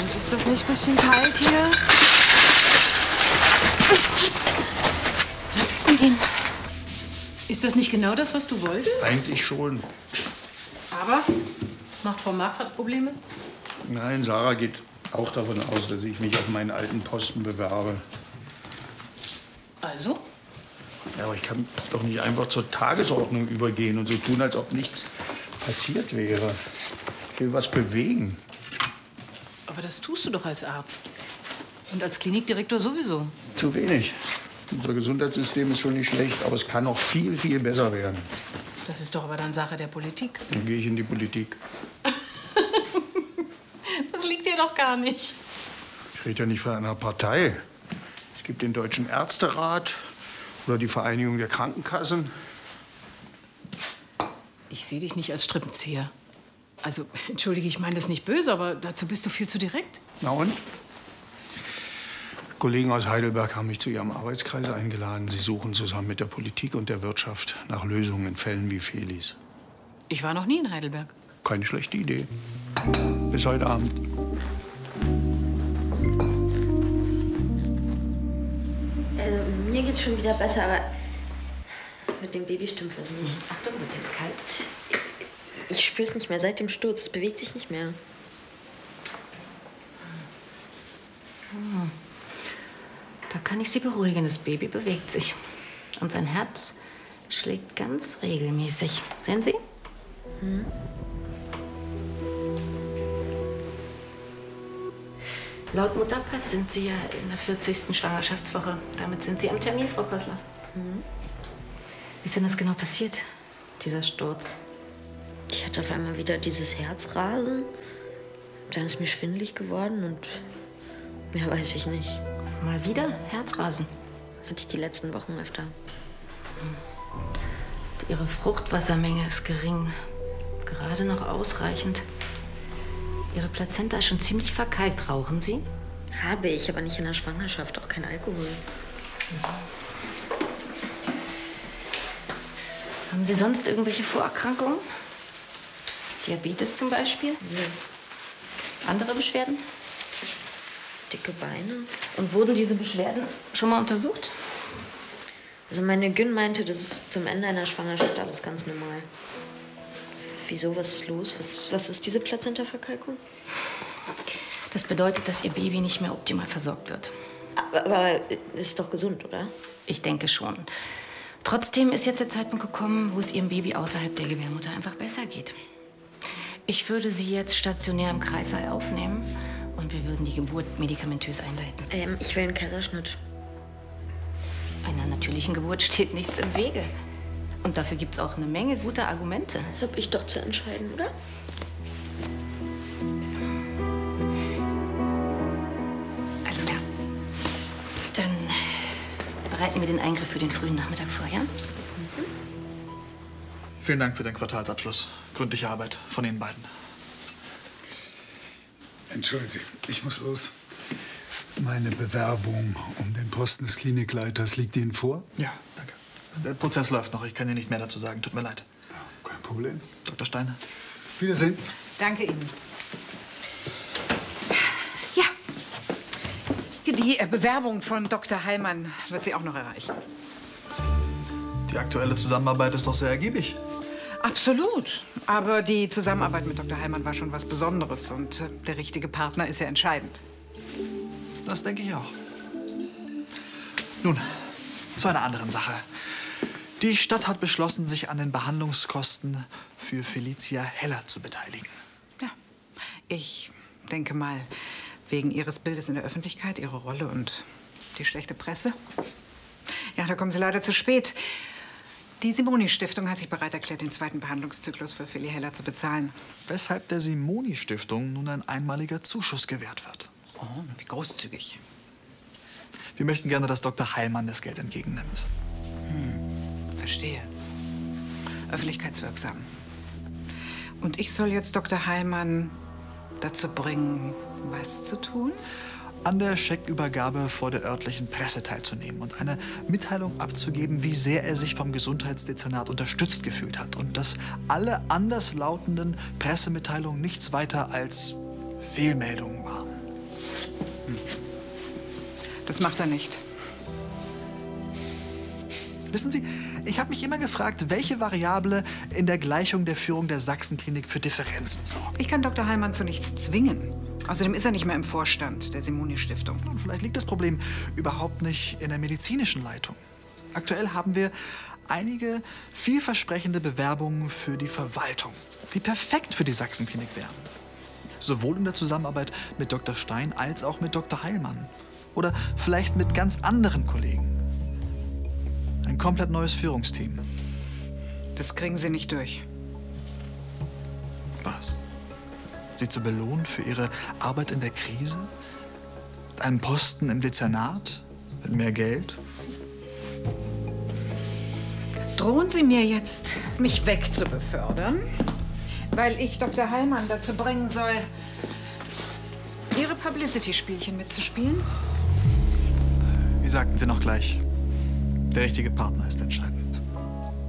Mensch, ist das nicht ein bisschen kalt hier? Was ist mit Ihnen? Ist das nicht genau das, was du wolltest? Eigentlich schon. Aber? Macht Frau Marquardt Probleme? Nein, Sarah geht auch davon aus, dass ich mich auf meinen alten Posten bewerbe. Also? Ja, aber ich kann doch nicht einfach zur Tagesordnung übergehen und so tun, als ob nichts passiert wäre. Ich will was bewegen. Aber das tust du doch als Arzt. Und als Klinikdirektor sowieso. Zu wenig. Unser Gesundheitssystem ist schon nicht schlecht, aber es kann noch viel, viel besser werden. Das ist doch aber dann Sache der Politik. Dann gehe ich in die Politik. Das liegt dir doch gar nicht. Ich rede ja nicht von einer Partei. Es gibt den Deutschen Ärzterat oder die Vereinigung der Krankenkassen. Ich sehe dich nicht als Strippenzieher. Also, entschuldige, ich meine das nicht böse, aber dazu bist du viel zu direkt. Na und? Kollegen aus Heidelberg haben mich zu ihrem Arbeitskreis eingeladen. Sie suchen zusammen mit der Politik und der Wirtschaft nach Lösungen in Fällen wie Felis. Ich war noch nie in Heidelberg. Keine schlechte Idee. Bis heute Abend. Also, mir geht's schon wieder besser, aber mit dem Baby stimmt was nicht. Achtung, wird jetzt kalt. Ich spür's nicht mehr seit dem Sturz. Es bewegt sich nicht mehr. Da kann ich Sie beruhigen. Das Baby bewegt sich. Und sein Herz schlägt ganz regelmäßig. Sehen Sie? Laut Mutterpass sind Sie ja in der 40. Schwangerschaftswoche. Damit sind Sie am Termin, Frau Kosler. Wie ist denn das genau passiert, dieser Sturz? Ich hatte auf einmal wieder dieses Herzrasen. Dann ist mir schwindelig geworden und mehr weiß ich nicht. Mal wieder Herzrasen. Hatte ich die letzten Wochen öfter. Ihre Fruchtwassermenge ist gering. Gerade noch ausreichend. Ihre Plazenta ist schon ziemlich verkalkt. Rauchen Sie? Habe ich, aber nicht in der Schwangerschaft. Auch kein Alkohol. Haben Sie sonst irgendwelche Vorerkrankungen? Diabetes zum Beispiel? Andere Beschwerden? Dicke Beine. Und wurden diese Beschwerden schon mal untersucht? Also meine Gyn meinte, das ist zum Ende einer Schwangerschaft alles ganz normal. Wieso, was ist los? Was ist diese Plazentaverkalkung? Das bedeutet, dass Ihr Baby nicht mehr optimal versorgt wird. Aber ist doch gesund, oder? Ich denke schon. Trotzdem ist jetzt der Zeitpunkt gekommen, wo es Ihrem Baby außerhalb der Gebärmutter einfach besser geht. Ich würde Sie jetzt stationär im Kreißsaal aufnehmen und wir würden die Geburt medikamentös einleiten. Ich will einen Kaiserschnitt. Einer natürlichen Geburt steht nichts im Wege. Und dafür gibt es auch eine Menge guter Argumente. Das hab ich doch zu entscheiden, oder? Alles klar. Dann bereiten wir den Eingriff für den frühen Nachmittag vor, ja? Vielen Dank für den Quartalsabschluss. Gründliche Arbeit von Ihnen beiden. Entschuldigen Sie, ich muss los. Meine Bewerbung um den Posten des Klinikleiters liegt Ihnen vor? Ja, danke. Der Prozess läuft noch. Ich kann Ihnen nicht mehr dazu sagen. Tut mir leid. Ja, kein Problem. Dr. Steiner. Wiedersehen. Danke Ihnen. Ja. Die Bewerbung von Dr. Heilmann wird Sie auch noch erreichen. Die aktuelle Zusammenarbeit ist doch sehr ergiebig. Absolut. Aber die Zusammenarbeit mit Dr. Heilmann war schon was Besonderes. Und der richtige Partner ist ja entscheidend. Das denke ich auch. Nun, zu einer anderen Sache. Die Stadt hat beschlossen, sich an den Behandlungskosten für Felicia Heller zu beteiligen. Ja, ich denke mal, wegen Ihres Bildes in der Öffentlichkeit, Ihrer Rolle und die schlechte Presse. Ja, da kommen Sie leider zu spät. Die Simoni-Stiftung hat sich bereit erklärt, den zweiten Behandlungszyklus für Feli Heller zu bezahlen. Weshalb der Simoni-Stiftung nun ein einmaliger Zuschuss gewährt wird. Oh, wie großzügig. Wir möchten gerne, dass Dr. Heilmann das Geld entgegennimmt. Verstehe. Öffentlichkeitswirksam. Und ich soll jetzt Dr. Heilmann dazu bringen, was zu tun? An der Scheckübergabe vor der örtlichen Presse teilzunehmen und eine Mitteilung abzugeben, wie sehr er sich vom Gesundheitsdezernat unterstützt gefühlt hat und dass alle anderslautenden Pressemitteilungen nichts weiter als Fehlmeldungen waren. Das macht er nicht. Wissen Sie, ich habe mich immer gefragt, welche Variable in der Gleichung der Führung der Sachsenklinik für Differenzen sorgt. Ich kann Dr. Heilmann zu nichts zwingen. Außerdem ist er nicht mehr im Vorstand der Simoni-Stiftung. Und vielleicht liegt das Problem überhaupt nicht in der medizinischen Leitung. Aktuell haben wir einige vielversprechende Bewerbungen für die Verwaltung, die perfekt für die Sachsenklinik wären. Sowohl in der Zusammenarbeit mit Dr. Stein als auch mit Dr. Heilmann. Oder vielleicht mit ganz anderen Kollegen. Ein komplett neues Führungsteam. Das kriegen Sie nicht durch. Was? Sie zu belohnen für Ihre Arbeit in der Krise? Einen Posten im Dezernat? Mit mehr Geld? Drohen Sie mir jetzt, mich wegzubefördern, weil ich Dr. Heilmann dazu bringen soll, Ihre Publicity-Spielchen mitzuspielen? Wie sagten Sie noch gleich? Der richtige Partner ist entscheidend.